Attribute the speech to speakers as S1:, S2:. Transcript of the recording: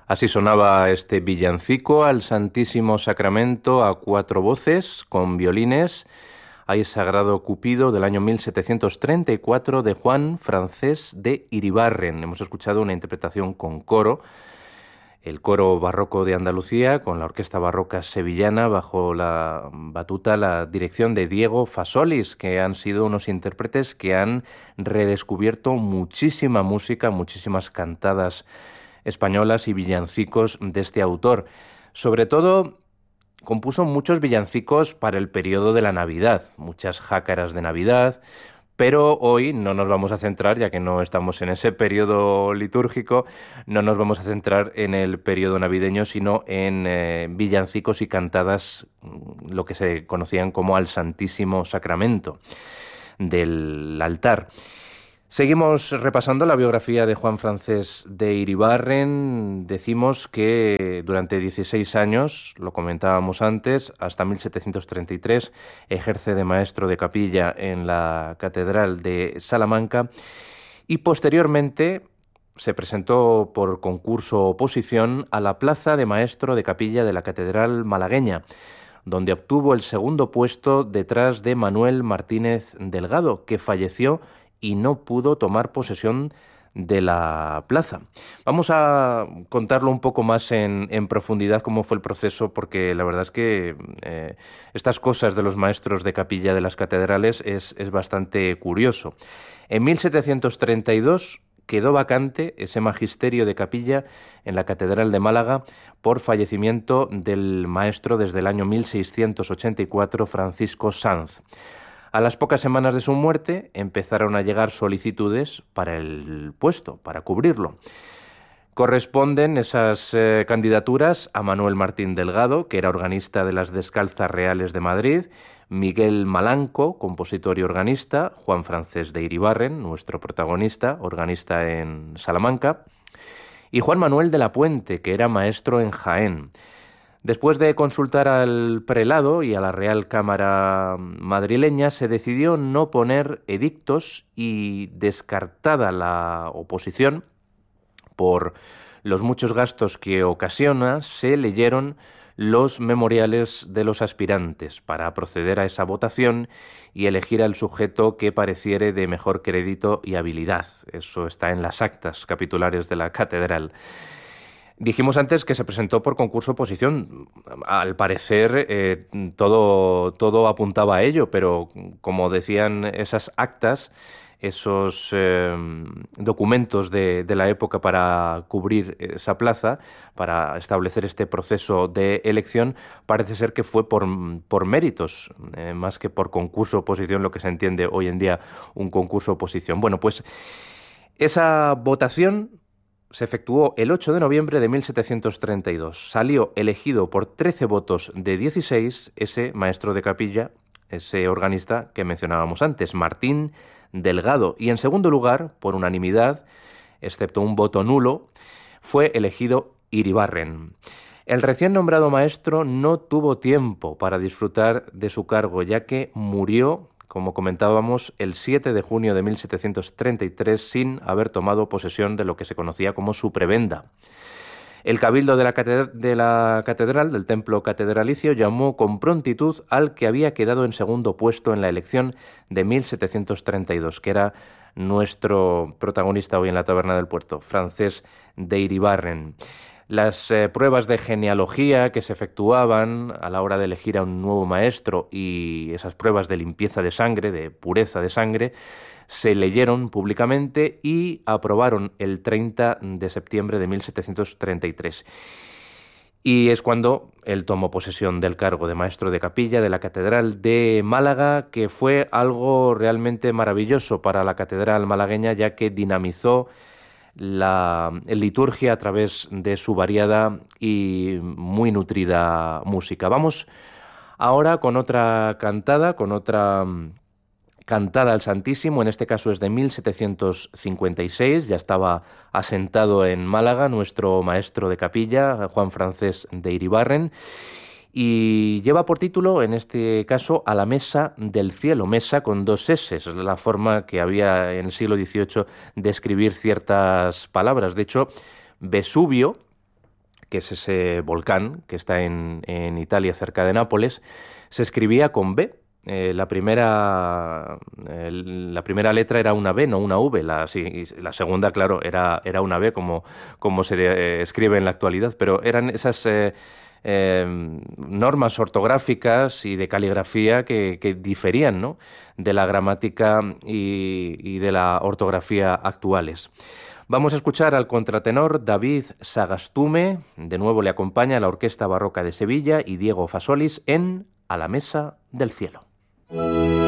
S1: Así sonaba este villancico al Santísimo Sacramento a cuatro voces, con violines, Ay Sagrado Cupido del año 1734 de Juan Francés de Iribarren. Hemos escuchado una interpretación con coro, el coro barroco de Andalucía, con la Orquesta Barroca Sevillana, bajo la batuta, la dirección de Diego Fasolis, que han sido unos intérpretes que han redescubierto muchísima música, muchísimas cantadas españolas y villancicos de este autor. Sobre todo, compuso muchos villancicos para el periodo de la Navidad, muchas jácaras de Navidad, pero hoy no nos vamos a centrar, ya que no estamos en ese periodo litúrgico, no nos vamos a centrar en el periodo navideño, sino en villancicos y cantadas, lo que se conocían como al Santísimo Sacramento del altar. Seguimos repasando la biografía de Juan Francés de Iribarren. Decimos que durante 16 años, lo comentábamos antes, hasta 1733, ejerce de maestro de capilla en la Catedral de Salamanca y posteriormente se presentó por concurso oposición a la plaza de maestro de capilla de la Catedral malagueña, donde obtuvo el segundo puesto detrás de Manuel Martínez Delgado, que falleció y no pudo tomar posesión de la plaza. Vamos a contarlo un poco más en profundidad cómo fue el proceso, porque la verdad es que estas cosas de los maestros de capilla de las catedrales es bastante curioso. En 1732 quedó vacante ese magisterio de capilla en la Catedral de Málaga por fallecimiento del maestro desde el año 1684, Francisco Sanz. A las pocas semanas de su muerte empezaron a llegar solicitudes para el puesto, para cubrirlo. Corresponden esas candidaturas a Manuel Martín Delgado, que era organista de las Descalzas Reales de Madrid, Miguel Malanco, compositor y organista, Juan Francés de Iribarren, nuestro protagonista, organista en Salamanca, y Juan Manuel de la Puente, que era maestro en Jaén. Después de consultar al prelado y a la Real Cámara madrileña, se decidió no poner edictos y, descartada la oposición por los muchos gastos que ocasiona, se leyeron los memoriales de los aspirantes para proceder a esa votación y elegir al sujeto que pareciere de mejor crédito y habilidad. Eso está en las actas capitulares de la catedral. Dijimos antes que se presentó por concurso oposición. Al parecer todo apuntaba a ello, pero como decían esas actas, esos documentos de la época para cubrir esa plaza, para establecer este proceso de elección, parece ser que fue por méritos, más que por concurso oposición, lo que se entiende hoy en día un concurso oposición. Bueno, pues esa votación se efectuó el 8 de noviembre de 1732. Salió elegido por 13 votos de 16 ese maestro de capilla, ese organista que mencionábamos antes, Martín Delgado. Y en segundo lugar, por unanimidad, excepto un voto nulo, fue elegido Iribarren. El recién nombrado maestro no tuvo tiempo para disfrutar de su cargo, ya que murió, como comentábamos, el 7 de junio de 1733 sin haber tomado posesión de lo que se conocía como su prebenda. El cabildo de la catedral, del templo catedralicio, llamó con prontitud al que había quedado en segundo puesto en la elección de 1732, que era nuestro protagonista hoy en la Taberna del Puerto, Francés de Iribarren. Las pruebas de genealogía que se efectuaban a la hora de elegir a un nuevo maestro y esas pruebas de limpieza de sangre, de pureza de sangre, se leyeron públicamente y aprobaron el 30 de septiembre de 1733. Y es cuando él tomó posesión del cargo de maestro de capilla de la Catedral de Málaga, que fue algo realmente maravilloso para la catedral malagueña, ya que dinamizó la liturgia a través de su variada y muy nutrida música. Vamos ahora con otra cantada, cantada al Santísimo. En este caso es de 1756, ya estaba asentado en Málaga nuestro maestro de capilla, Juan Francés de Iribarren, y lleva por título, en este caso, A la Mesa del Cielo, mesa con dos S, es la forma que había en el siglo XVIII de escribir ciertas palabras. De hecho, Vesubio, que es ese volcán que está en Italia, cerca de Nápoles, se escribía con B. La primera letra era una B, no una V. La segunda, claro, era una B, como se escribe en la actualidad, pero eran esas normas ortográficas y de caligrafía que diferían, ¿no?, de la gramática y de la ortografía actuales. Vamos a escuchar al contratenor David Sagastume. De nuevo le acompaña la Orquesta Barroca de Sevilla y Diego Fasolis en A la Mesa del Cielo.